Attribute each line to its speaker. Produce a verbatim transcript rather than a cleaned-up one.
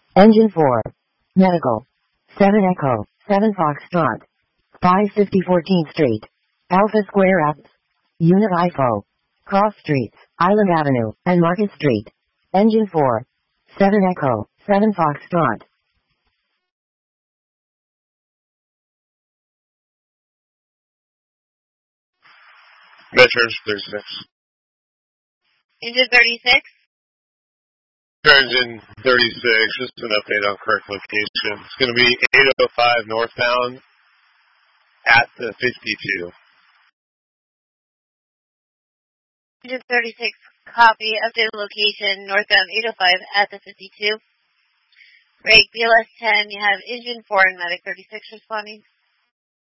Speaker 1: Engine four. Medical. seven Echo. seven Foxtrot. five fifty fourteenth Street. Alpha Square Apps. Unit I F O. Cross Streets, Island Avenue, and Market Street. Engine four. seven Echo. seven Foxtrot.
Speaker 2: Measures thirty-six.
Speaker 3: Engine thirty-six?
Speaker 2: Engine thirty-six, just an update on correct location. It's going to be eight oh five northbound at the fifty-two.
Speaker 3: Engine thirty-six, copy, updated location, northbound eight oh five at the fifty-two. Rate B L S ten, you have engine four and medic thirty-six responding.